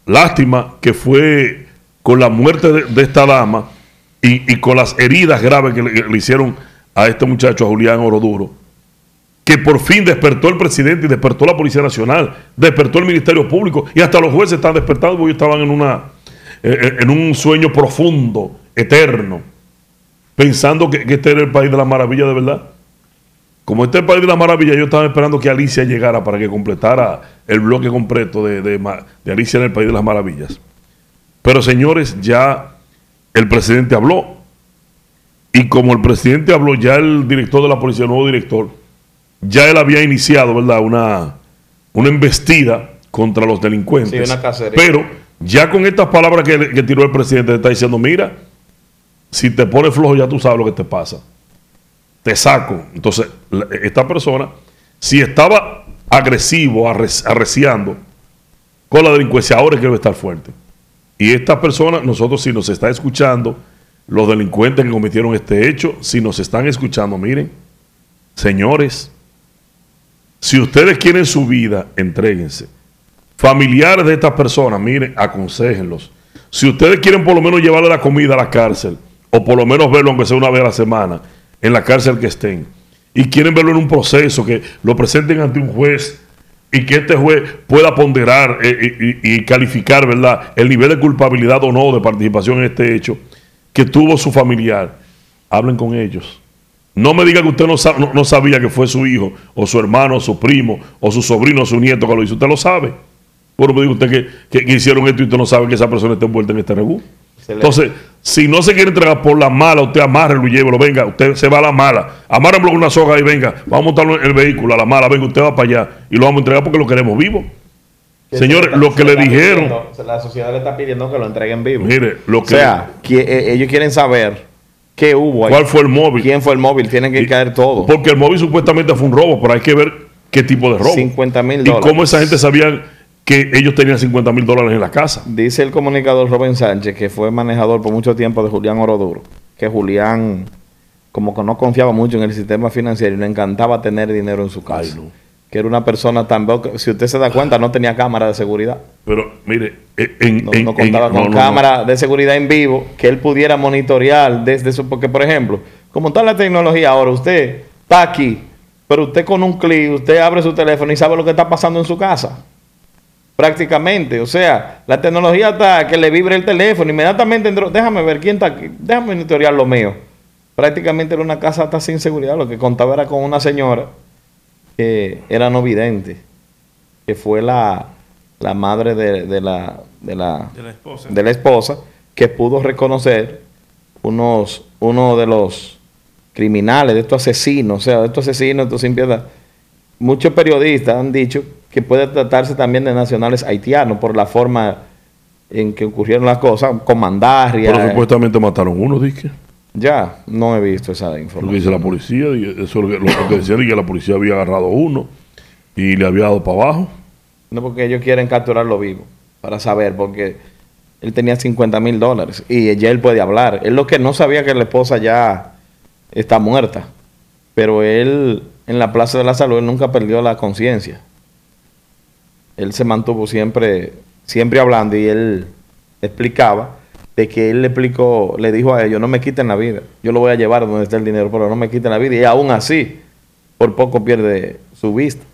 lástima que fue con la muerte de esta dama y con las heridas graves que le hicieron a este muchacho, a Julián Oroduro, que por fin despertó el presidente y despertó la Policía Nacional, despertó el Ministerio Público y hasta los jueces están despertados porque ellos estaban en un sueño profundo, eterno, pensando que este era el país de las maravillas de verdad. Como este es el país de las maravillas, yo estaba esperando que Alicia llegara para que completara el bloque completo de Alicia en el país de las maravillas. Pero señores, ya el presidente habló. Y como el presidente habló, ya el director de la policía, el nuevo director, ya él había iniciado, ¿verdad?, una embestida contra los delincuentes. Sí, una cacería. Pero ya con estas palabras que tiró el presidente, le está diciendo, mira, si te pones flojo ya tú sabes lo que te pasa. Te saco. Entonces, esta persona, si estaba agresivo, arreciando con la delincuencia, ahora es que debe estar fuerte. Y esta persona, nosotros, si nos está escuchando, los delincuentes que cometieron este hecho, si nos están escuchando, miren, señores, si ustedes quieren su vida, entréguense. Familiares de estas personas, miren, aconséjenlos. Si ustedes quieren por lo menos llevarle la comida a la cárcel, o por lo menos verlo aunque sea una vez a la semana, en la cárcel que estén, y quieren verlo en un proceso, que lo presenten ante un juez, y que este juez pueda ponderar y calificar, ¿verdad?, el nivel de culpabilidad o no de participación en este hecho que tuvo su familiar, hablen con ellos. No me diga que usted no sabía que fue su hijo, o su hermano, o su primo, o su sobrino, o su nieto que lo hizo. Usted lo sabe. Bueno, me diga usted que hicieron esto y usted no sabe que esa persona está envuelta en este rebú. Entonces, si no se quiere entregar por la mala, usted amárrelo y llévelo. Venga, usted se va a la mala. Amárrelo con una soga y venga, vamos a montarlo en el vehículo a la mala. Venga, usted va para allá y lo vamos a entregar porque lo queremos vivo. Señores, lo que le dijeron... La sociedad le está pidiendo que lo entreguen vivo. Mire, lo que... O sea, ellos quieren saber qué hubo ahí. ¿Cuál fue el móvil? ¿Quién fue el móvil? Tienen que caer todo. Porque el móvil supuestamente fue un robo, pero hay que ver qué tipo de robo. $50,000. Y cómo esa gente sabía que ellos tenían $50,000 en la casa. Dice el comunicador Robin Sánchez, que fue manejador por mucho tiempo de Julián Oroduro, que Julián como que no confiaba mucho en el sistema financiero y le encantaba tener dinero en su casa. Ay, no. Que era una persona tan... Si usted se da cuenta, no tenía cámara de seguridad. Pero, mire... no contaba con cámara de seguridad en vivo, que él pudiera monitorear desde eso. Porque, por ejemplo, como está la tecnología ahora, usted está aquí, pero usted con un clic, usted abre su teléfono y sabe lo que está pasando en su casa. Prácticamente. O sea, la tecnología está que le vibre el teléfono. Inmediatamente entró, déjame ver quién está aquí, déjame monitorear lo mío. Prácticamente era una casa hasta sin seguridad. Lo que contaba era con una señora que era no vidente, que fue la madre de la esposa, que pudo reconocer uno de los criminales, de estos asesinos, o sea, de estos asesinos, estos sin piedad. Muchos periodistas han dicho que puede tratarse también de nacionales haitianos por la forma en que ocurrieron las cosas, con mandarria. Pero supuestamente mataron uno, dije. Ya, no he visto esa información. Lo que dice la policía, eso es lo que decían, y que la policía había agarrado uno y le había dado para abajo. No, porque ellos quieren capturarlo vivo, para saber, porque él tenía $50,000 y ya él puede hablar. Él lo que no sabía que la esposa ya está muerta, pero él en la Plaza de la Salud él nunca perdió la conciencia. Él se mantuvo siempre hablando y él explicaba de que él le dijo a ellos, no me quiten la vida, yo lo voy a llevar donde está el dinero, pero no me quiten la vida, y aún así, por poco pierde su vista.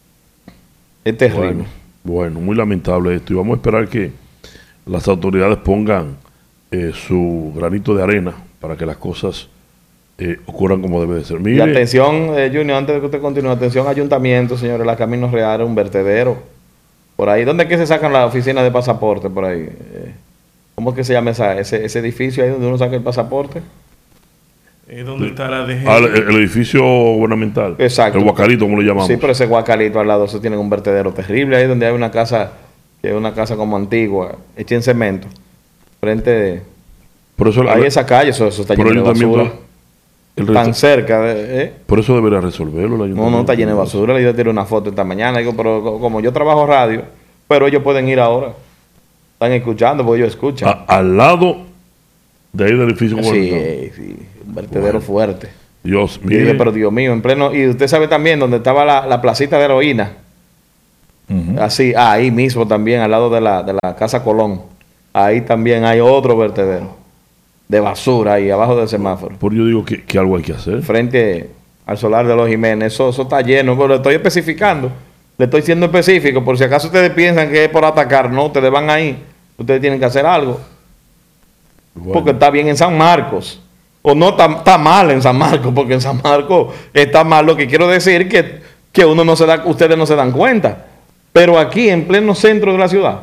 Es terrible. Bueno, muy lamentable esto, y vamos a esperar que las autoridades pongan su granito de arena para que las cosas ocurran como debe de ser. Mire, y atención, Junior, antes de que usted continúe, atención ayuntamiento, señores, la Caminos Reales, un vertedero, por ahí, ¿dónde es que se sacan las oficinas de pasaporte por ahí? ¿Cómo es que se llama ese edificio ahí donde uno saca el pasaporte? ¿Dónde está la DG? El edificio gubernamental. Exacto. El Guacalito, como lo llamamos. Sí, pero ese Guacalito al lado, eso tiene un vertedero terrible ahí donde hay una casa, que es una casa como antigua, hecha en cemento. Frente por eso ahí esa calle, eso está lleno de basura. Tan cerca por eso debería resolverlo el ayuntamiento. No está lleno de basura. Le tiré una foto esta mañana. Digo, pero como yo trabajo radio, pero ellos pueden ir ahora. Están escuchando porque ellos escuchan. Al lado de ahí del edificio. Sí, un vertedero fuerte. Dios mío. Pero Dios mío, en pleno. Y usted sabe también donde estaba la placita de heroína. Así, ahí mismo también, al lado de la Casa Colón. Ahí también hay otro vertedero de basura ahí abajo del semáforo. Por yo digo que algo hay que hacer. Frente al solar de los Jiménez. Eso está lleno, pero lo estoy especificando. Le estoy siendo específico, por si acaso ustedes piensan que es por atacar. No, ustedes van ahí. Ustedes tienen que hacer algo. Bueno. Porque está bien en San Marcos. O no está mal en San Marcos, porque en San Marcos está mal. Lo que quiero decir que uno no se da, ustedes no se dan cuenta. Pero aquí, en pleno centro de la ciudad,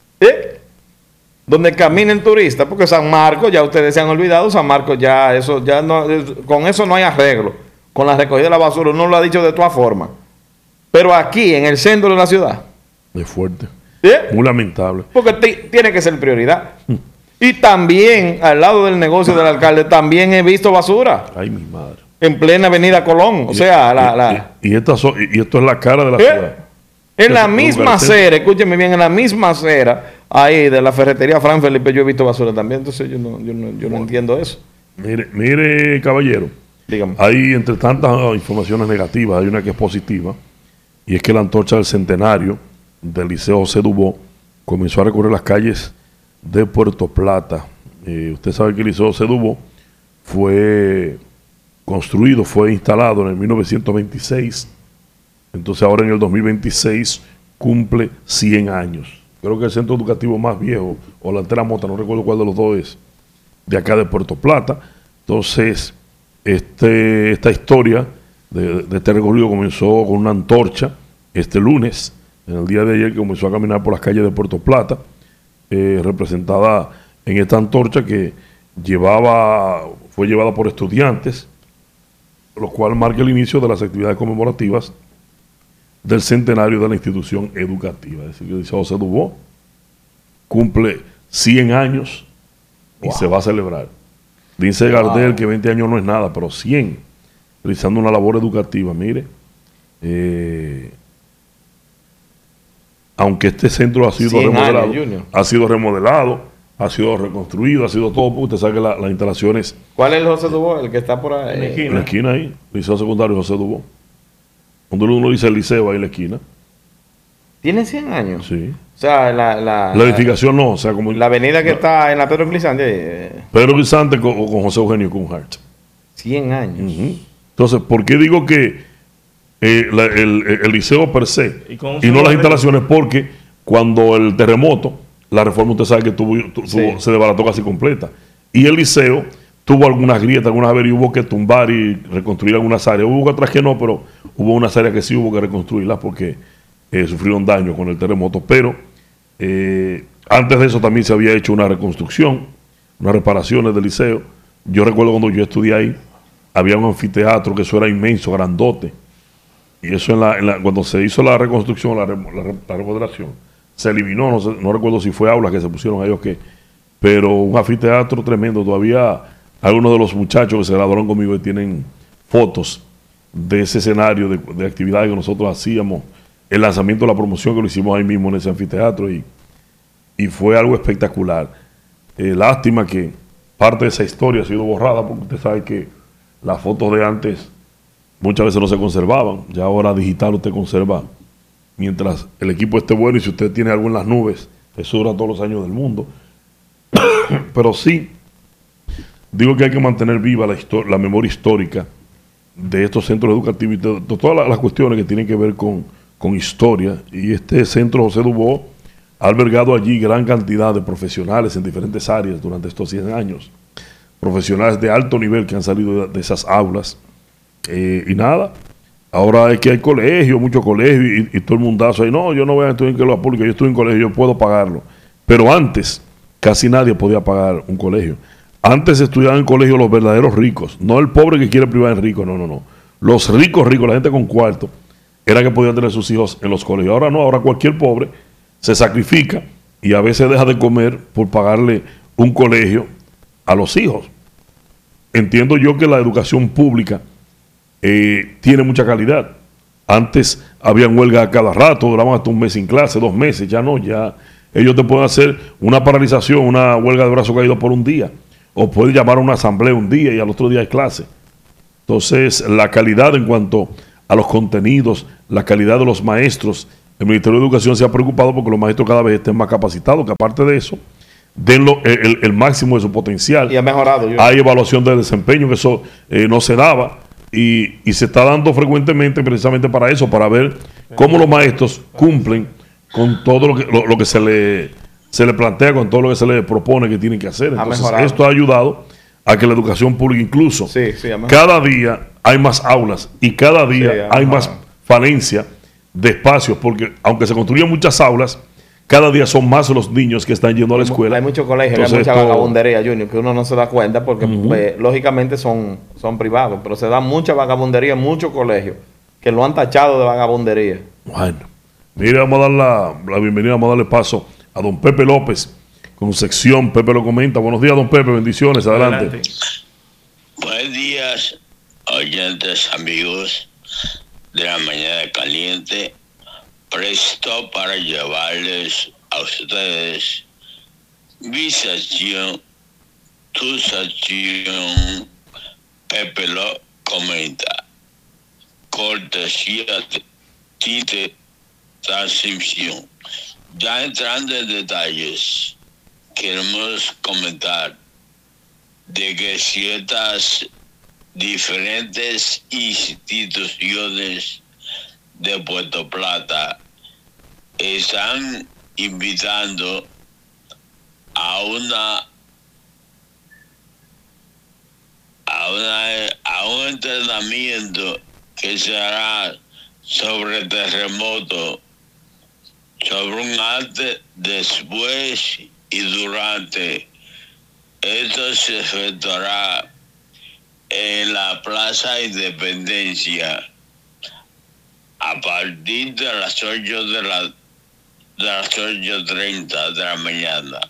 donde camina el turista, porque San Marcos, ya ustedes se han olvidado, San Marcos ya, eso ya no, con eso no hay arreglo. Con la recogida de la basura, uno lo ha dicho de todas formas. Pero aquí, en el centro de la ciudad. Es fuerte. Muy lamentable. Porque tiene que ser prioridad. Y también, al lado del negocio del alcalde, también he visto basura. Ay, mi madre. En plena avenida Colón. O sea, y esto es la cara de la ciudad. En la misma acera, escúcheme bien, en la misma acera, ahí de la ferretería Fran Felipe, yo he visto basura también. Entonces yo no entiendo eso. Mire, caballero. Dígame. Hay, entre tantas informaciones negativas, hay una que es positiva. Y es que la antorcha del centenario del Liceo José Dubó comenzó a recorrer las calles de Puerto Plata. Usted sabe que el Liceo José Dubó fue construido, fue instalado en el 1926. Entonces ahora en el 2026 cumple 100 años. Creo que el centro educativo más viejo, o la Antera Mota, no recuerdo cuál de los dos es, de acá de Puerto Plata. Entonces, esta historia de este recorrido comenzó con una antorcha este lunes, en el día de ayer, que comenzó a caminar por las calles de Puerto Plata, representada en esta antorcha que fue llevada por estudiantes, lo cual marca el inicio de las actividades conmemorativas del centenario de la institución educativa. Es decir, que el Liceo José Dubó cumple 100 años y se va a celebrar. Dice Gardel que 20 años no es nada, pero 100, realizando una labor educativa. Mire, aunque este centro ha sido remodelado, ha sido reconstruido, ha sido todo, porque usted sabe que las instalaciones... ¿Cuál es el José Dubó? El que está por ahí. En la esquina ahí, Liceo Secundario José Dubó. Cuando uno dice el liceo ahí en la esquina. ¿Tiene 100 años? Sí. O sea, la edificación no, o sea, como... La avenida que está en la Pedro Glissante. Pedro Glissante con José Eugenio Kunhardt. 100 años. Entonces, ¿por qué digo que el liceo per se y no las instalaciones? Porque cuando el terremoto, la reforma usted sabe que se desbarató casi completa. Y el liceo tuvo algunas grietas, algunas averías, hubo que tumbar y reconstruir algunas áreas. Hubo otras que no, pero hubo unas áreas que sí hubo que reconstruirlas porque sufrieron daño con el terremoto. Pero antes de eso también se había hecho una reconstrucción, unas reparaciones del liceo. Yo recuerdo cuando yo estudié ahí, había un anfiteatro que eso era inmenso, grandote. Y eso cuando se hizo la reconstrucción, la remodelación, se eliminó, no recuerdo si fue aulas que se pusieron ahí o qué, pero un anfiteatro tremendo. Todavía algunos de los muchachos que se graduaron conmigo tienen fotos de ese escenario de actividades que nosotros hacíamos, el lanzamiento de la promoción que lo hicimos ahí mismo en ese anfiteatro y fue algo espectacular. Lástima que parte de esa historia ha sido borrada, porque usted sabe que las fotos de antes muchas veces no se conservaban. Ya ahora digital usted conserva mientras el equipo esté bueno, y si usted tiene algo en las nubes, eso dura todos los años del mundo. Pero sí, digo que hay que mantener viva la memoria histórica de estos centros educativos y de todas las cuestiones que tienen que ver con historia. Y este centro José Dubó ha albergado allí gran cantidad de profesionales en diferentes áreas durante estos 100 años. Profesionales de alto nivel que han salido de esas aulas. Y nada, ahora es que hay colegios, muchos colegios, y todo el mundazo ahí. No, yo no voy a estudiar en la pública, yo estoy en colegio, yo puedo pagarlo. Pero antes, casi nadie podía pagar un colegio. Antes estudiaban en colegio los verdaderos ricos, no el pobre que quiere privar en rico, no. Los ricos, la gente con cuarto, era que podían tener sus hijos en los colegios. Ahora no, ahora cualquier pobre se sacrifica y a veces deja de comer por pagarle un colegio a los hijos. Entiendo yo que la educación pública tiene mucha calidad. Antes habían huelgas a cada rato, duraban hasta un mes sin clase, 2 meses, ya no, ya ellos te pueden hacer una paralización, una huelga de brazo caído por un día, o pueden llamar a una asamblea un día y al otro día hay clase. Entonces, la calidad en cuanto a los contenidos, la calidad de los maestros el Ministerio de Educación se ha preocupado porque los maestros cada vez estén más capacitados, que aparte de eso, den el máximo de su potencial. Y ha mejorado. Hay evaluación de desempeño, que eso no se daba, y se está dando frecuentemente precisamente para eso, para ver cómo los maestros cumplen con todo lo que se le plantea, con todo lo que se les propone que tienen que hacer. Entonces, esto ha ayudado a que la educación pública incluso, cada día hay más aulas y cada día hay más falencia de espacios, porque aunque se construyen muchas aulas, cada día son más los niños que están yendo a la escuela. Hay muchos colegios, hay mucha vagabundería, Junior, que uno no se da cuenta porque lógicamente son privados, pero se da mucha vagabundería en muchos colegios que lo han tachado de vagabundería. Bueno, mire, vamos a dar la bienvenida, vamos a darle paso a don Pepe López con sección Pepe lo comenta. Buenos días, don Pepe, bendiciones, adelante. Buenos días, oyentes, amigos de la mañana caliente. Presto para llevarles a ustedes mi sección, tu sección, Pepe lo comenta. Cortesía de Tite Transmisión. Ya entrando en detalles, queremos comentar de que ciertas diferentes instituciones de Puerto Plata están invitando a un entrenamiento que se hará sobre terremoto, sobre un antes, después y durante. Esto se efectuará en la Plaza Independencia a partir de las 8 de las 8:30 de la mañana.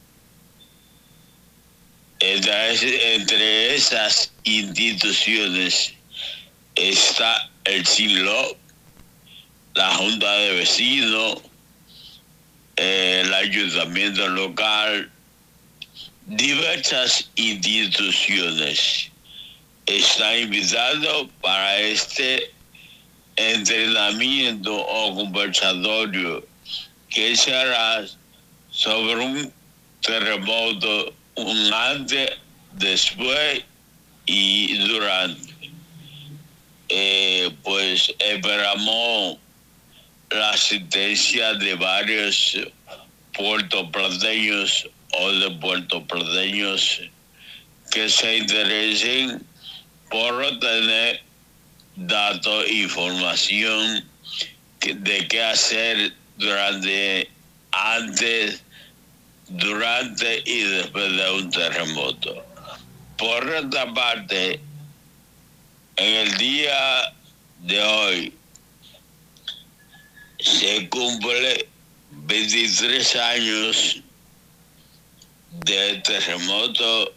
Entre esas instituciones está el SINLO, la Junta de Vecinos, el Ayuntamiento local, diversas instituciones están invitando para este entrenamiento o conversatorio que se hará sobre un terremoto, un antes, después y durante. Pues esperamos la asistencia de varios puertoplateños o de puertoplateños que se interesen por obtener datos, información de qué hacer durante, antes, durante y después de un terremoto. Por otra parte, en el día de hoy se cumple 23 años del terremoto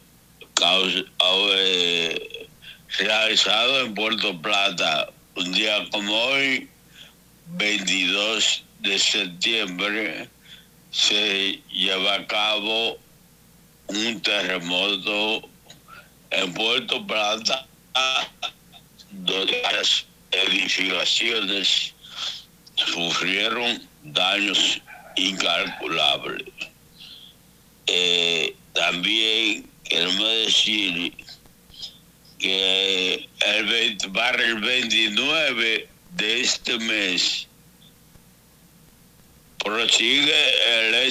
realizado en Puerto Plata. Un día como hoy, 22 de septiembre, se lleva a cabo un terremoto en Puerto Plata, donde las edificaciones sufrieron daños incalculables. También queremos decir que para el 29 de este mes prosigue el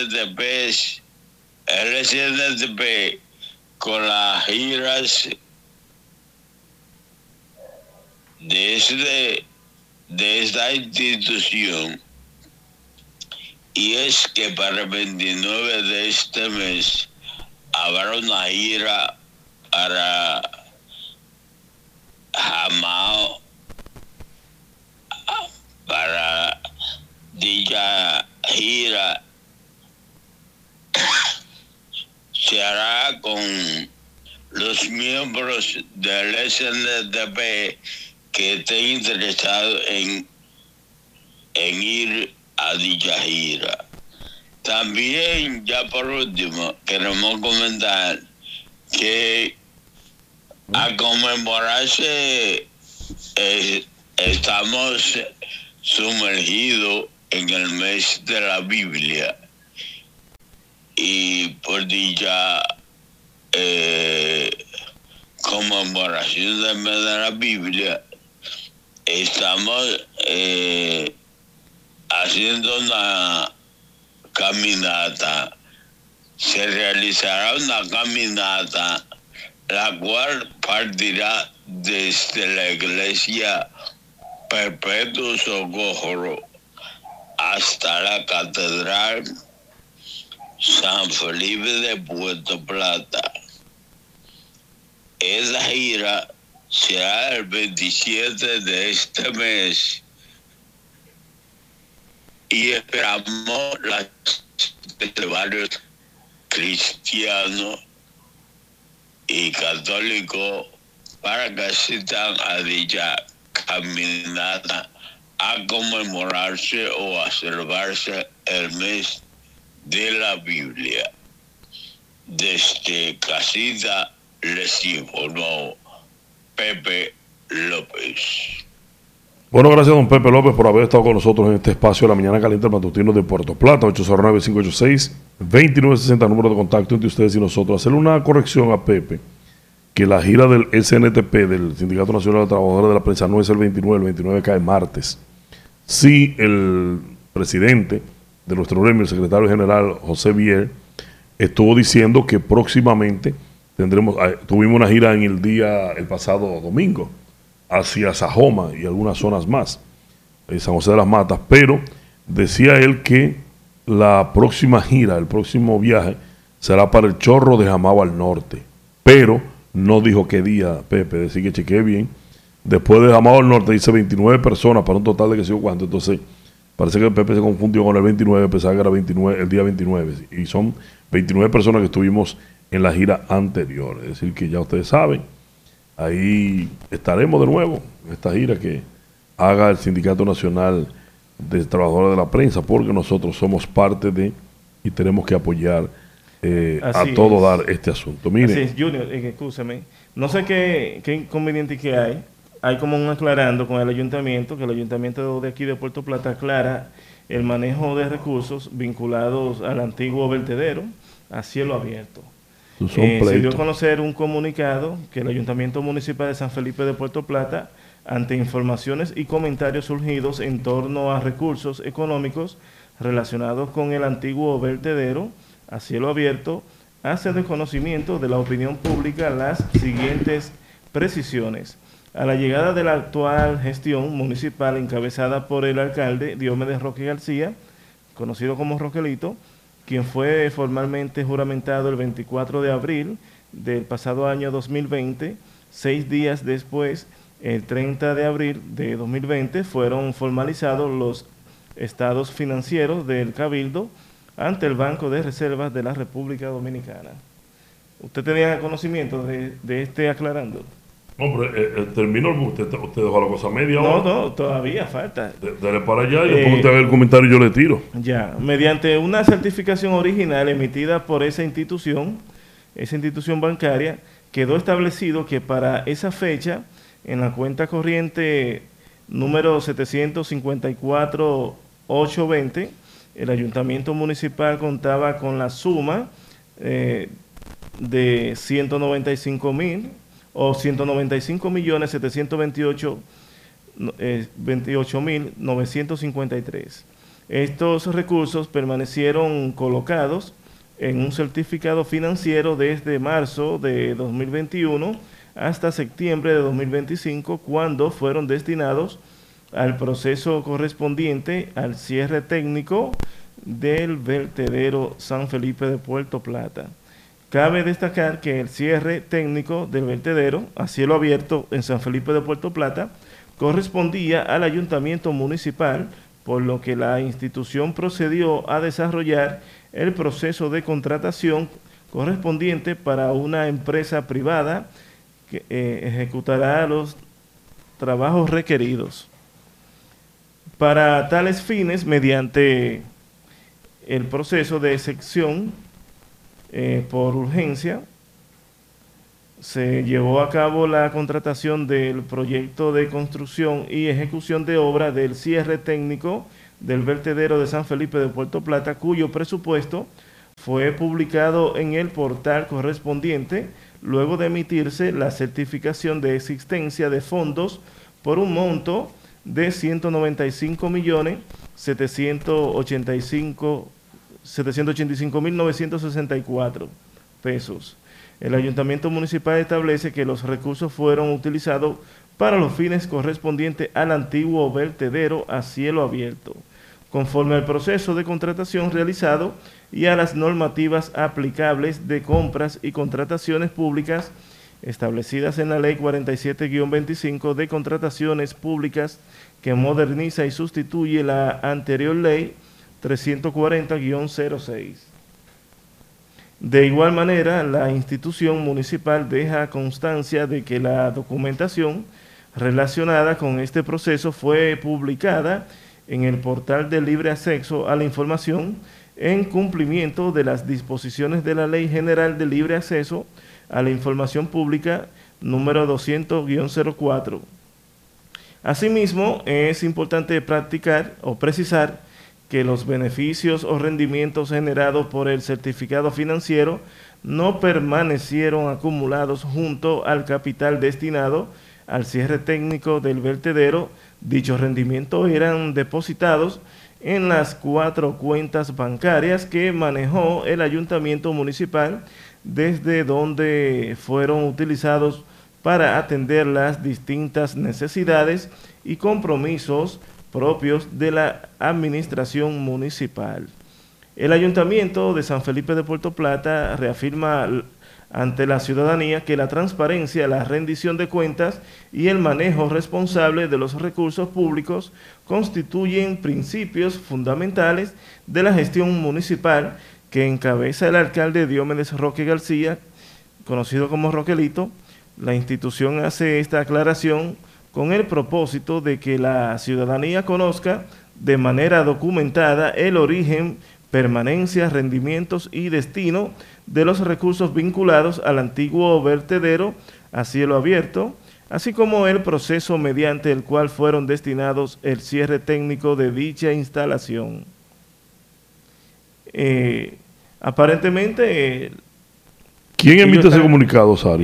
SNTP con las giras de esta institución, y es que para el 29 de este mes habrá una gira para Jamao. Para dicha gira se hará con los miembros del SNTP que estén interesados en ir a dicha gira. También, ya por último, queremos comentar que a conmemorarse estamos sumergidos en el mes de la Biblia. Y por dicha conmemoración del mes de la Biblia, estamos haciendo una caminata. Se realizará una caminata la cual partirá desde la iglesia Perpetuo Socorro hasta la Catedral San Felipe de Puerto Plata. Esa gira será el 27 de este mes y esperamos de varios cristianos y católicos para que asistan a dicha caminata a conmemorarse o a celebrarse el mes de la Biblia. Desde casita les informó Pepe López. Bueno, gracias don Pepe López por haber estado con nosotros en este espacio de la Mañana Caliente Matutino de Puerto Plata, 809-586-2960, número de contacto entre ustedes y nosotros. Hacerle una corrección a Pepe, que la gira del SNTP, del Sindicato Nacional de Trabajadores de la Prensa, no es el 29, el 29 cae martes. Sí, el presidente de nuestro gremio, el secretario general José Biel, estuvo diciendo que próximamente tuvimos una gira en el pasado domingo, hacia Sajoma y algunas zonas más, San José de las Matas, pero decía él que la próxima gira, el próximo viaje, será para el Chorro de Jamao al norte, pero no dijo qué día, Pepe, decir que chequeé bien. Después de Jamao al norte dice 29 personas para un total de que sé yo cuánto, entonces parece que Pepe se confundió con el 29, pensaba que era 29, el día 29, y son 29 personas que estuvimos en la gira anterior, es decir que ya ustedes saben. Ahí estaremos de nuevo en esta gira que haga el Sindicato Nacional de Trabajadores de la Prensa, porque nosotros somos parte de y tenemos que apoyar a todo dar este asunto. Mire, así es, Junior, escúchame, no sé qué inconveniente que hay como un aclarando con el ayuntamiento, que el ayuntamiento de aquí de Puerto Plata aclara el manejo de recursos vinculados al antiguo vertedero a cielo abierto. Se dio a conocer un comunicado que el Ayuntamiento Municipal de San Felipe de Puerto Plata, ante informaciones y comentarios surgidos en torno a recursos económicos relacionados con el antiguo vertedero a cielo abierto, hace de conocimiento de la opinión pública las siguientes precisiones. A la llegada de la actual gestión municipal encabezada por el alcalde Diomedes Roque García, conocido como Roquelito, quien fue formalmente juramentado el 24 de abril del pasado año 2020, 6 días después, el 30 de abril de 2020, fueron formalizados los estados financieros del Cabildo ante el Banco de Reservas de la República Dominicana. ¿Usted tenía conocimiento de este aclarando? Hombre, terminó, usted dejó la cosa media. No, todavía falta. Dale para allá y después usted haga el comentario y yo le tiro. Ya, mediante una certificación original emitida por esa institución bancaria, quedó establecido que para esa fecha, en la cuenta corriente número 754-820, el Ayuntamiento Municipal contaba con la suma de 195.728.953. Estos recursos permanecieron colocados en un certificado financiero desde marzo de 2021 hasta septiembre de 2025, cuando fueron destinados al proceso correspondiente al cierre técnico del vertedero San Felipe de Puerto Plata. Cabe destacar que el cierre técnico del vertedero a cielo abierto en San Felipe de Puerto Plata correspondía al ayuntamiento municipal, por lo que la institución procedió a desarrollar el proceso de contratación correspondiente para una empresa privada que ejecutará los trabajos requeridos. Para tales fines, mediante el proceso de excepción por urgencia, se llevó a cabo la contratación del proyecto de construcción y ejecución de obra del cierre técnico del vertedero de San Felipe de Puerto Plata, cuyo presupuesto fue publicado en el portal correspondiente luego de emitirse la certificación de existencia de fondos por un monto de 195.785.964 pesos. El Ayuntamiento Municipal establece que los recursos fueron utilizados para los fines correspondientes al antiguo vertedero a cielo abierto, conforme al proceso de contratación realizado y a las normativas aplicables de compras y contrataciones públicas establecidas en la Ley 47-25 de Contrataciones Públicas, que moderniza y sustituye la anterior Ley 340-06. De igual manera, la institución municipal deja constancia de que la documentación relacionada con este proceso fue publicada en el portal de libre acceso a la información en cumplimiento de las disposiciones de la Ley General de Libre Acceso a la Información Pública número 200-04. Asimismo, es importante practicar o precisar que los beneficios o rendimientos generados por el certificado financiero no permanecieron acumulados junto al capital destinado al cierre técnico del vertedero. Dichos rendimientos eran depositados en las 4 cuentas bancarias que manejó el Ayuntamiento Municipal, desde donde fueron utilizados para atender las distintas necesidades y compromisos propios de la administración municipal. El Ayuntamiento de San Felipe de Puerto Plata reafirma ante la ciudadanía que la transparencia, la rendición de cuentas y el manejo responsable de los recursos públicos constituyen principios fundamentales de la gestión municipal que encabeza el alcalde Diomedes Roque García, conocido como Roquelito. La institución hace esta aclaración con el propósito de que la ciudadanía conozca de manera documentada el origen, permanencia, rendimientos y destino de los recursos vinculados al antiguo vertedero a cielo abierto, así como el proceso mediante el cual fueron destinados el cierre técnico de dicha instalación. Aparentemente... ¿Quién emite ese comunicado, Sari?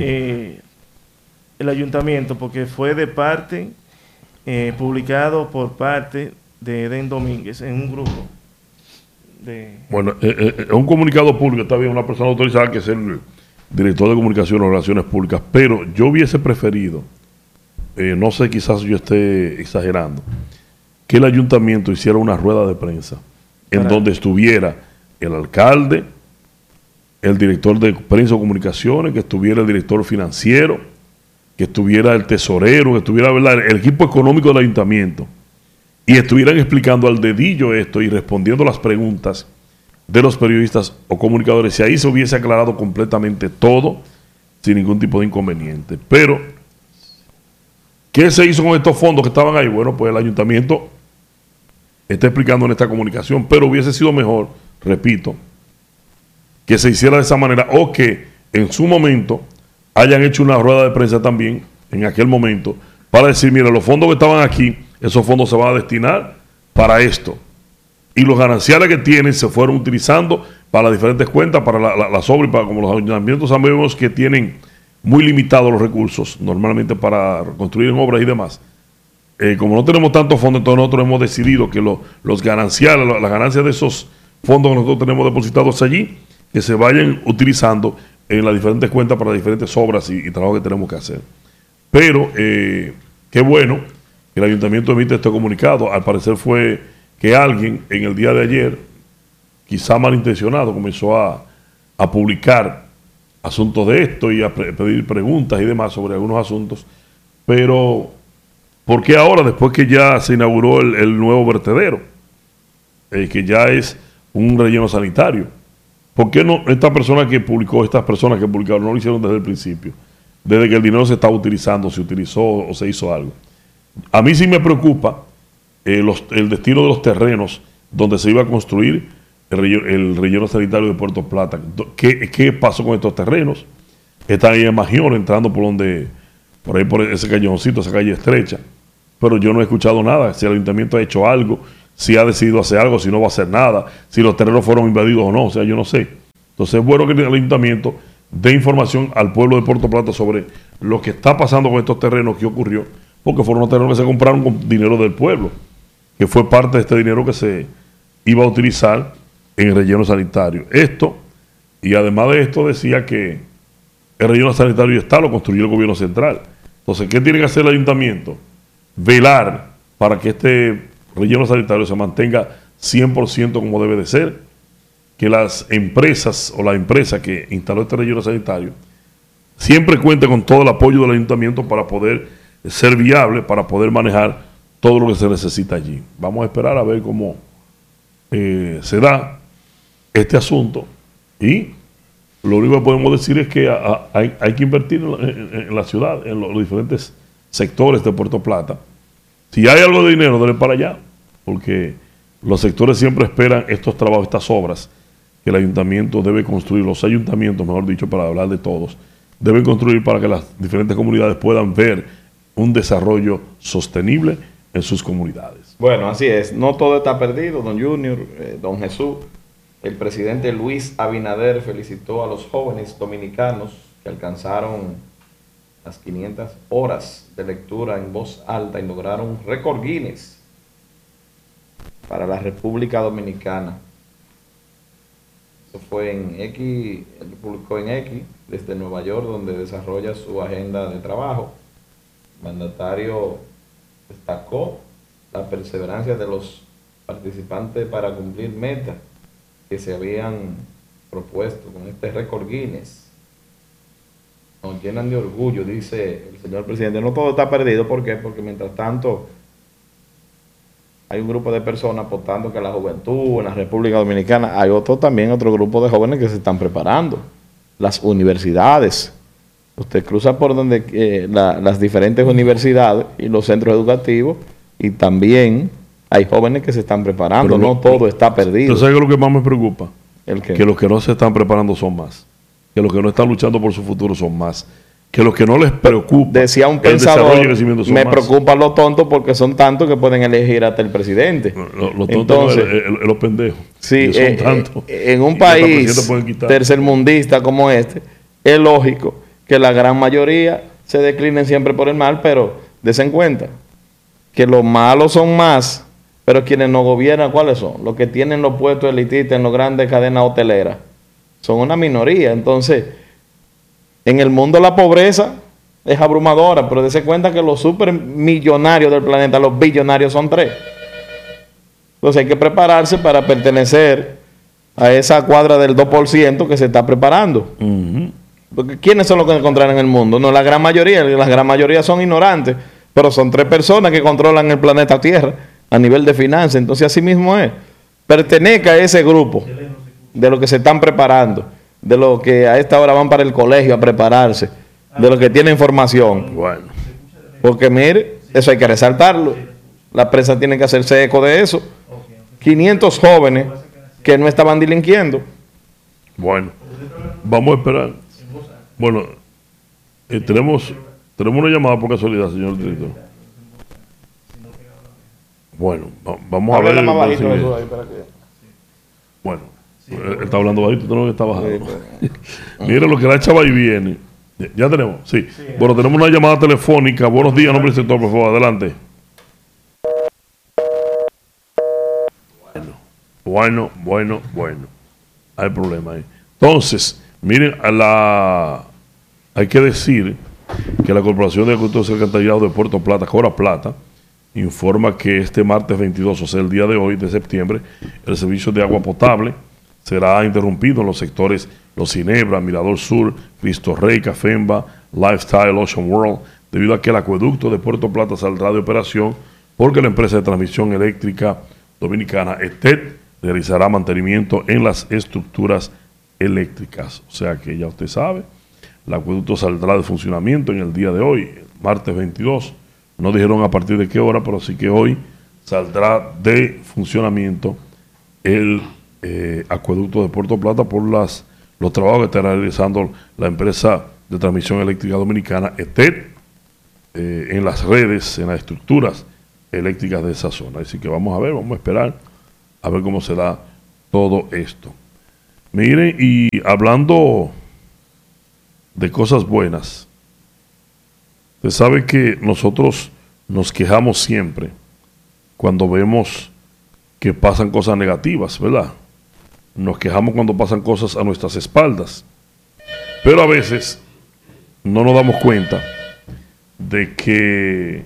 El ayuntamiento, porque fue de parte, publicado por parte de Edén Domínguez en un grupo. Bueno, un comunicado público, está bien, una persona autorizada que es el director de comunicación o relaciones públicas, pero yo hubiese preferido, no sé, quizás yo esté exagerando, que el ayuntamiento hiciera una rueda de prensa en donde estuviera el alcalde, el director de prensa o comunicaciones, que estuviera el director financiero, que estuviera el tesorero, que estuviera, ¿verdad?, el equipo económico del ayuntamiento, y estuvieran explicando al dedillo esto y respondiendo las preguntas de los periodistas o comunicadores, si ahí se hubiese aclarado completamente todo, sin ningún tipo de inconveniente. Pero, ¿qué se hizo con estos fondos que estaban ahí? Bueno, pues el ayuntamiento está explicando en esta comunicación, pero hubiese sido mejor, repito, que se hiciera de esa manera, o que en su momento hayan hecho una rueda de prensa también, en aquel momento, para decir, mira, los fondos que estaban aquí, esos fondos se van a destinar para esto. Y los gananciales que tienen se fueron utilizando para las diferentes cuentas, para las obras, para, como los ayuntamientos sabemos que tienen muy limitados los recursos, normalmente para construir en obras y demás. Como no tenemos tantos fondos, entonces nosotros hemos decidido que los gananciales, las ganancias de esos fondos que nosotros tenemos depositados allí, que se vayan utilizando en las diferentes cuentas para las diferentes obras y trabajos que tenemos que hacer. Pero, qué bueno que el ayuntamiento emite este comunicado. Al parecer fue que alguien en el día de ayer, quizá malintencionado, comenzó a publicar asuntos de esto y a pedir preguntas y demás sobre algunos asuntos. Pero, ¿por qué ahora, después que ya se inauguró el nuevo vertedero, que ya es un relleno sanitario? ¿Por qué no estas personas que publicaron no lo hicieron desde el principio? Desde que el dinero se estaba utilizando, se utilizó o se hizo algo. A mí sí me preocupa el destino de los terrenos donde se iba a construir el relleno sanitario de Puerto Plata. ¿Qué pasó con estos terrenos? Están ahí en Magión, entrando por ese callejoncito, esa calle estrecha. Pero yo no he escuchado nada. Si el ayuntamiento ha hecho algo, si ha decidido hacer algo, si no va a hacer nada, si los terrenos fueron invadidos o no, o sea, yo no sé. Entonces es bueno que el ayuntamiento dé información al pueblo de Puerto Plata sobre lo que está pasando con estos terrenos, qué ocurrió, porque fueron los terrenos que se compraron con dinero del pueblo, que fue parte de este dinero que se iba a utilizar en el relleno sanitario. Esto, y además de esto, decía que el relleno sanitario ya está, lo construyó el gobierno central. Entonces, ¿qué tiene que hacer el ayuntamiento? Velar para que este relleno sanitario se mantenga 100% como debe de ser, que las empresas o la empresa que instaló este relleno sanitario siempre cuente con todo el apoyo del ayuntamiento para poder ser viable, para poder manejar todo lo que se necesita allí. Vamos a esperar a ver cómo se da este asunto, y lo único que podemos decir es que hay que invertir en la ciudad, en los diferentes sectores de Puerto Plata. Si hay algo de dinero, dale para allá, porque los sectores siempre esperan estos trabajos, estas obras que el ayuntamiento debe construir, los ayuntamientos, mejor dicho, para hablar de todos, deben construir para que las diferentes comunidades puedan ver un desarrollo sostenible en sus comunidades. Bueno, así es. No todo está perdido, don Junior, don Jesús. El presidente Luis Abinader felicitó a los jóvenes dominicanos que alcanzaron las 500 horas de lectura en voz alta y lograron un récord Guinness para la República Dominicana. Eso fue en X, él publicó en X, desde Nueva York, donde desarrolla su agenda de trabajo. El mandatario destacó la perseverancia de los participantes para cumplir metas que se habían propuesto con este récord Guinness. Nos llenan de orgullo, dice el señor presidente. No todo está perdido, ¿por qué? Porque mientras tanto hay un grupo de personas apostando que la juventud en la República Dominicana, hay otro grupo de jóvenes que se están preparando. Las universidades. Usted cruza por donde las diferentes universidades y los centros educativos, y también hay jóvenes que se están preparando. Pero no todo está perdido. ¿Tú sabes qué es lo que más me preocupa? ¿El qué? Que los que no se están preparando son más. Que los que no están luchando por su futuro son más. Que los que no les preocupa, decía un pensador, me preocupan los tontos porque son tantos que pueden elegir hasta el presidente. Los tontos, los pendejos. Sí, son tantos. En un país tercermundista como este, es lógico que la gran mayoría se declinen siempre por el mal, pero desen cuenta que los malos son más, pero quienes nos gobiernan, ¿cuáles son? Los que tienen los puestos elitistas en las grandes cadenas hoteleras. Son una minoría. Entonces, en el mundo la pobreza es abrumadora, pero dese cuenta que los supermillonarios del planeta, los billonarios, son 3. Entonces hay que prepararse para pertenecer a esa cuadra del 2% que se está preparando. Porque ¿quiénes son los que encontrarán en el mundo? No, la gran mayoría son ignorantes, pero son 3 personas que controlan el planeta Tierra a nivel de finanzas. Entonces así mismo es. Pertenezca a ese grupo de los que se están preparando, de los que a esta hora van para el colegio a prepararse, de los que tienen formación. Bueno. Porque mire, eso hay que resaltarlo. La prensa tiene que hacerse eco de eso. 500 jóvenes que no estaban delinquiendo. Bueno, vamos a esperar. Bueno, tenemos una llamada por casualidad, señor director. Bueno, vamos a ver. Más bajito eso ahí para que... Bueno, él está hablando bajito, tú no que está bajando. Mira lo que la chava ahí viene. Ya tenemos, sí. Bueno, tenemos una llamada telefónica. Buenos días, nombre del sector, por favor, adelante. Bueno. Hay problema ahí. Entonces, miren, hay que decir que la Corporación de Acueductos y Alcantarillados de Puerto Plata, Cobra Plata, informa que este martes 22, o sea, el día de hoy, de septiembre, el servicio de agua potable será interrumpido en los sectores Los Ginebra, Mirador Sur, Cristo Rey, Cafemba, Lifestyle, Ocean World, debido a que el acueducto de Puerto Plata saldrá de operación porque la empresa de transmisión eléctrica dominicana ETED realizará mantenimiento en las estructuras eléctricas. O sea que ya usted sabe, el acueducto saldrá de funcionamiento en el día de hoy, martes 22. No dijeron a partir de qué hora, pero sí que hoy saldrá de funcionamiento el acueducto de Puerto Plata por los trabajos que estará realizando la empresa de transmisión eléctrica dominicana ETED en las redes, en las estructuras eléctricas de esa zona. Así que vamos a ver, vamos a esperar a ver cómo se da todo esto. Miren, y hablando de cosas buenas, usted sabe que nosotros nos quejamos siempre cuando vemos que pasan cosas negativas, ¿verdad? Nos quejamos cuando pasan cosas a nuestras espaldas, pero a veces no nos damos cuenta de que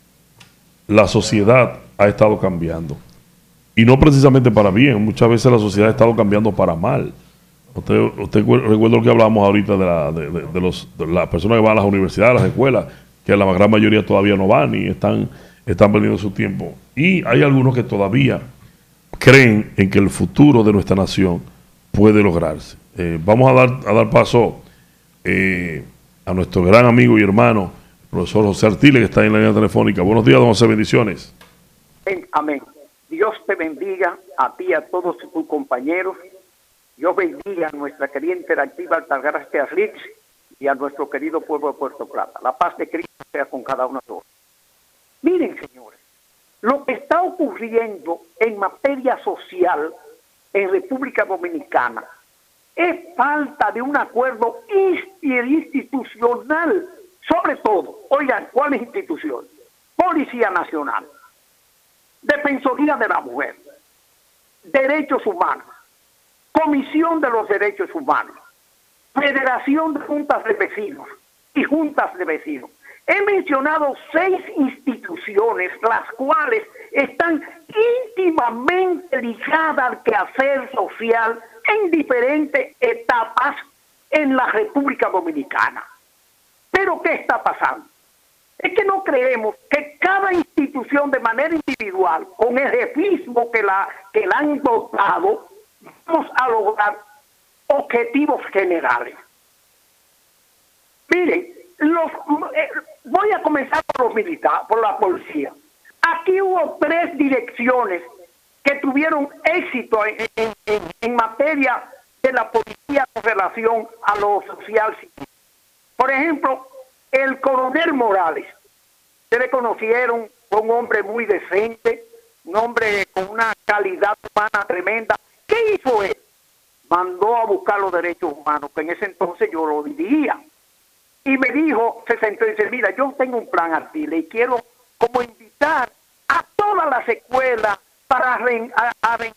la sociedad ha estado cambiando. Y no precisamente para bien, muchas veces la sociedad ha estado cambiando para mal. Usted recuerda lo que hablábamos ahorita de las personas que van a las universidades, a las escuelas, que la gran mayoría todavía no van y están perdiendo su tiempo. Y hay algunos que todavía creen en que el futuro de nuestra nación puede lograrse. Vamos a dar paso a nuestro gran amigo y hermano, el profesor José Artiles, que está en la línea telefónica. Buenos días, don José, bendiciones. Amén. Dios te bendiga a ti y a todos tus compañeros. Dios bendiga a nuestra querida interactiva Altagracia Rix y a nuestro querido pueblo de Puerto Plata. La paz de Cristo sea con cada uno de nosotros. Miren, señores, lo que está ocurriendo en materia social en República Dominicana es falta de un acuerdo institucional, sobre todo, oigan, ¿cuál es institución? Policía Nacional, Defensoría de la Mujer, Derechos Humanos, Comisión de los Derechos Humanos, Federación de Juntas de Vecinos y Juntas de Vecinos. He mencionado 6 instituciones, las cuales están íntimamente ligadas al quehacer social en diferentes etapas en la República Dominicana. Pero ¿qué está pasando? Es que no creemos que cada institución de manera individual, con el jefismo que la han dotado, vamos a lograr objetivos generales. Miren, voy a comenzar por los militares, por la policía. Aquí hubo 3 direcciones que tuvieron éxito en materia de la policía con relación a lo social civil. Por ejemplo, el coronel Morales, se le conocieron, fue un hombre muy decente, un hombre con una calidad humana tremenda. ¿Qué hizo él? Mandó a buscar los derechos humanos, que en ese entonces yo lo dirigía. Y me dijo, se sentó y dice, mira, yo tengo un plan, Artiles, y quiero como invitar a todas las escuelas para arengar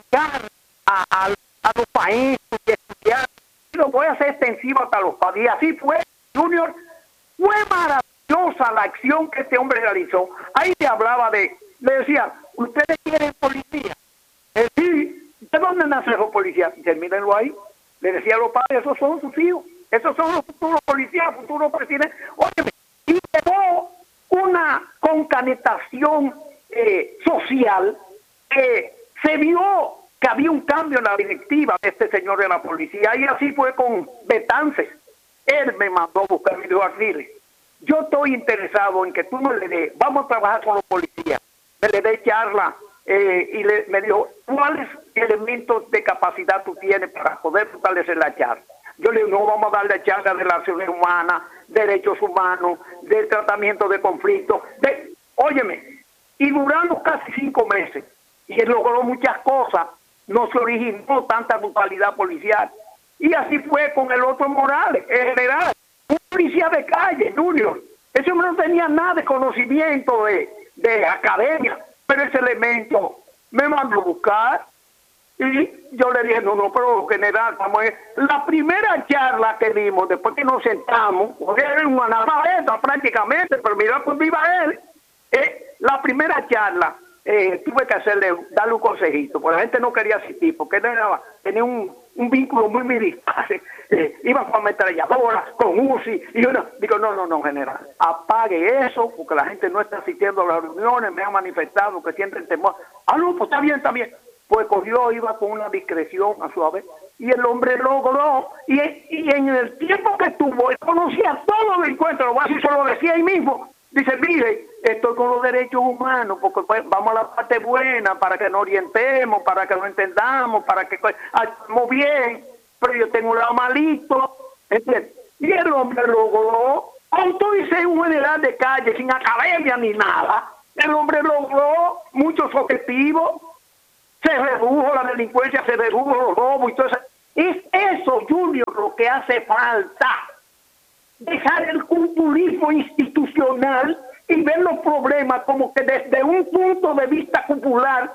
a los países y estudiar. Y lo voy a hacer extensivo hasta los padres. Y así fue, Junior. Fue maravillosa la acción que este hombre realizó. Ahí se hablaba le decía, ¿ustedes quieren policía? Sí, ¿de dónde nacen los policías? Termínenlo ahí. Le decía a los padres, esos son sus hijos. Esos son los futuros policías, futuros presidentes. Óyeme, y llegó una concanetación social que se vio que había un cambio en la directiva de este señor de la policía. Y así fue con Betances. Él me mandó a buscar, me dijo, Artiles, yo estoy interesado en que tú me le des, vamos a trabajar con los policías, me le dé charla, y me dijo, ¿cuáles elementos de capacidad tú tienes para poder fortalecer la charla? Yo le digo, no, vamos a darle charla de relaciones humanas, derechos humanos, de tratamiento de conflictos, óyeme, y duramos casi 5 meses, y él logró muchas cosas, no se originó tanta brutalidad policial. Y así fue con el otro Morales, el general, un policía de calle, Junior. Ese hombre no tenía nada de conocimiento de academia, pero ese elemento me mandó a buscar y yo le dije, no, pero general, la primera charla que dimos, después que nos sentamos, porque era un analfabeta prácticamente, pero mira pues viva él, la primera charla, tuve que darle un consejito, porque la gente no quería asistir, porque él tenía un vínculo muy militar, iba con ametralladoras, con UCI, y uno, digo, no, general, apague eso, porque la gente no está asistiendo a las reuniones, me han manifestado que sienten temor. No, pues está bien, pues cogió, iba con una discreción a su vez, y el hombre logró, y en el tiempo que estuvo, él conocía todo el encuentro, lo se lo decía ahí mismo. Dice, mire, estoy con los derechos humanos, porque pues, vamos a la parte buena, para que nos orientemos, para que nos entendamos, para que estemos bien, pero yo tengo un lado malito, ¿entiendes? Y el hombre logró, con todo y ser un general de calle, sin academia ni nada, El hombre logró muchos objetivos, se redujo la delincuencia, se redujo los robos y todo eso. Es eso, Junior, lo que hace falta. Dejar el populismo institucional y ver los problemas como que desde un punto de vista popular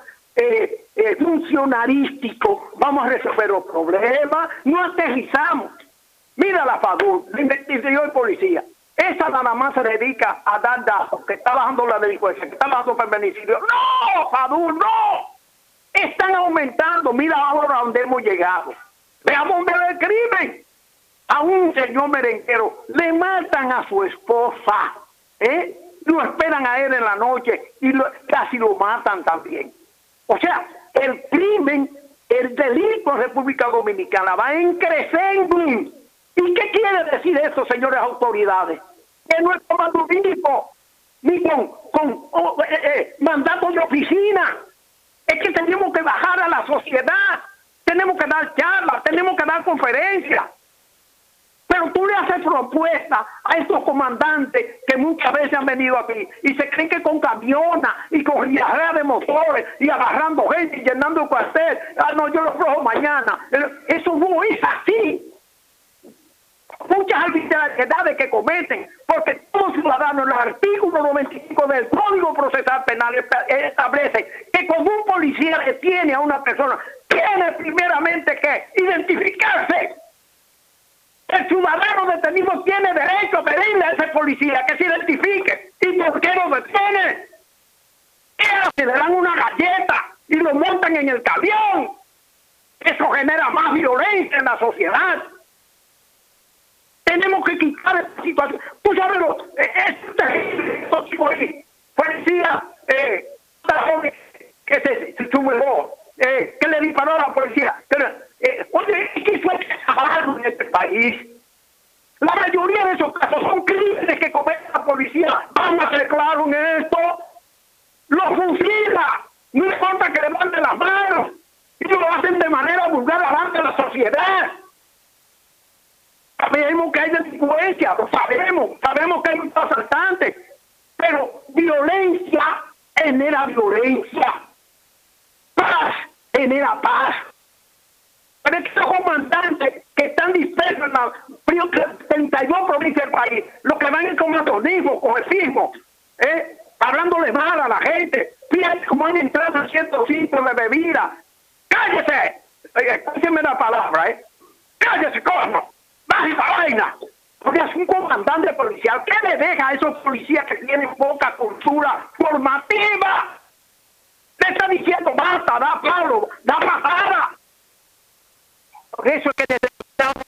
funcionarístico vamos a resolver los problemas, no aterrizamos. Mira la FADUR, la investigación de policía, esa nada más se dedica a dar datos, que está bajando la delincuencia, que está bajando el feminicidio. ¡No, FADUR, no! Están aumentando, mira ahora a dónde hemos llegado. Veamos dónde el crimen. A un señor merenguero le matan a su esposa, lo esperan a él en la noche y casi lo matan también. O sea, el crimen, el delito en República Dominicana va en crescendo. ¿Y qué quiere decir eso, señores autoridades? Que no es comandurismo, ni con mandatos de oficina. Es que tenemos que bajar a la sociedad, tenemos que dar charlas, tenemos que dar conferencias. Pero tú le haces propuestas a estos comandantes que muchas veces han venido aquí y se creen que con camiones y con viajeras de motores y agarrando gente y llenando el cuartel, no, yo lo rojo mañana. Eso no es así. Muchas arbitrariedades que cometen, porque todo ciudadano en el artículo 95 del Código Procesal Penal establece que cuando un policía detiene a una persona, tiene primeramente que identificarse. El ciudadano detenido tiene derecho a pedirle a ese policía que se identifique. ¿Y por qué lo detiene? ¿Qué hace? Le dan una galleta y lo montan en el camión. Eso genera más violencia en la sociedad. Tenemos que quitar esta situación. Tú sabes, es terrible. Policía, que se subió, que le disparó a la policía. Oye, ¿qué fue que acabaron en este país? La mayoría de esos casos son crímenes que comete la policía. Vamos a ser claros en esto. Los fusila. No importa que levanten las manos. Y lo hacen de manera vulgar delante de la sociedad. Sabemos que hay delincuencia, lo sabemos. Sabemos que hay muchos asaltantes. Pero violencia genera violencia. Paz genera paz. Pero estos comandantes que están dispersos en las 32 provincias del país, los que van en comandonismo, con el sismo, hablándole mal a la gente, fíjate cómo han entrado en ciertos sitios de bebida. ¡Cállese! Escúcheme la palabra, ¡cállese, coño! ¡Baja esa vaina! Porque es un comandante policial. ¿Qué le deja a esos policías que tienen poca cultura formativa? Le está diciendo, basta, da palo, da patada. Por eso es que necesitamos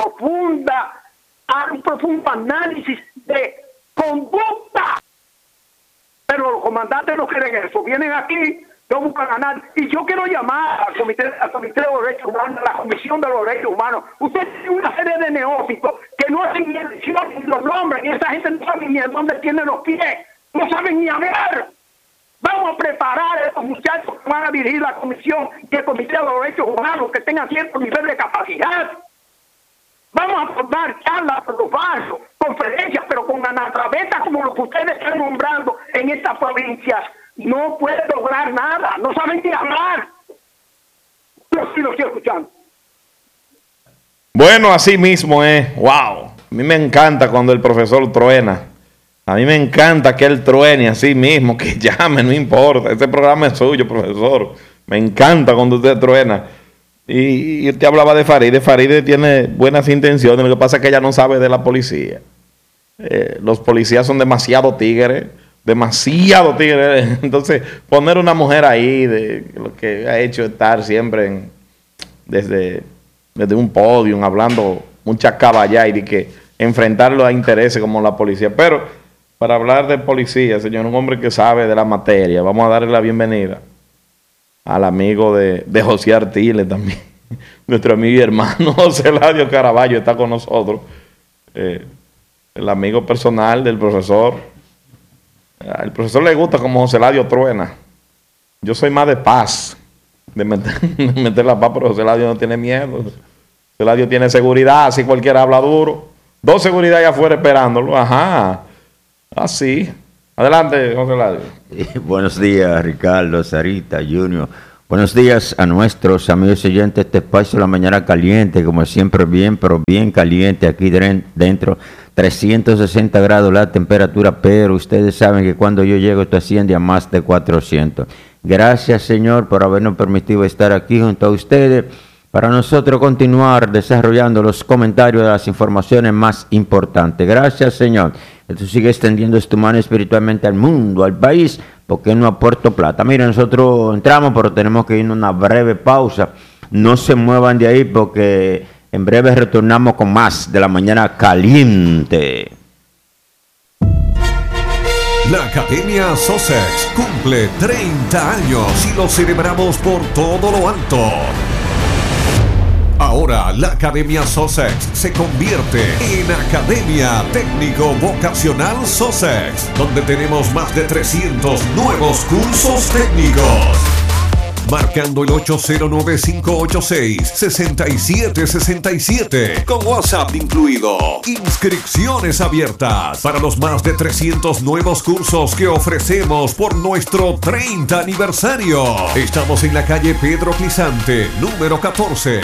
un profundo análisis de conducta. Pero los comandantes no quieren eso. Vienen aquí, no buscan ganar. Y yo quiero llamar al Comité de los Derechos Humanos, a la Comisión de los Derechos Humanos. Usted tiene una serie de neófitos que no hacen ni elecciones ni los nombres, y esa gente no sabe ni en dónde tiene los pies. No saben ni hablar. Vamos a preparar a estos muchachos que van a dirigir la comisión y el Comité de los Derechos Humanos, que tengan cierto nivel de capacidad. Vamos a formar charlas por los barrios, conferencias, pero con analfabetas como los que ustedes están nombrando en estas provincias. No pueden lograr nada, no saben ni hablar. Yo sí lo estoy escuchando. Bueno, así mismo es. ¡Wow! A mí me encanta cuando el profesor truena. A mí me encanta que él truene así mismo, que llame, no importa. Este programa es suyo, profesor. Me encanta cuando usted truena. Y usted hablaba de Faride. Faride tiene buenas intenciones. Lo que pasa es que ella no sabe de la policía. Los policías son demasiado tigres. Demasiado tigres. Entonces, poner una mujer ahí, de lo que ha hecho estar siempre desde un podio, hablando mucha caballá y de que enfrentarlo a intereses como la policía. Pero para hablar de policía, señor, un hombre que sabe de la materia, vamos a darle la bienvenida al amigo de José Artiles también, nuestro amigo y hermano José Eladio Caraballo está con nosotros, el amigo personal del profesor. Al profesor le gusta como José Eladio truena. Yo soy más de paz, de meter la paz, pero José Eladio no tiene miedo. José Eladio tiene seguridad, así cualquiera habla duro. 2 seguridad allá afuera esperándolo, ajá. Así. Adelante, José Ladio. Buenos días, Ricardo, Sarita, Junior. Buenos días a nuestros amigos oyentes de este espacio La Mañana Caliente, como siempre bien, pero bien caliente aquí dentro, 360 grados la temperatura, pero ustedes saben que cuando yo llego esto asciende a más de 400. Gracias, Señor, por habernos permitido estar aquí junto a ustedes para nosotros continuar desarrollando los comentarios de las informaciones más importantes. Gracias, Señor. Esto sigue extendiendo tu mano espiritualmente al mundo, al país, porque no a Puerto Plata. Mira, nosotros entramos, pero tenemos que ir a una breve pausa. No se muevan de ahí porque en breve retornamos con más de La Mañana Caliente. La Academia Sussex cumple 30 años y lo celebramos por todo lo alto. Ahora la Academia Sussex se convierte en Academia Técnico Vocacional Sussex, donde tenemos más de 300 nuevos cursos técnicos. Marcando el 809-586-6767 con WhatsApp incluido. Inscripciones abiertas para los más de 300 nuevos cursos que ofrecemos por nuestro 30 aniversario. Estamos en la calle Pedro Clisante, número 14,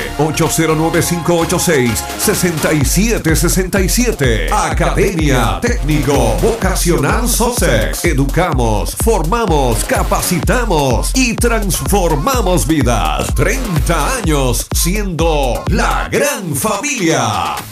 809-586-6767. Academia Técnico Vocacional Sussex. Educamos, formamos, capacitamos y transformamos vidas. 30 años siendo la gran familia.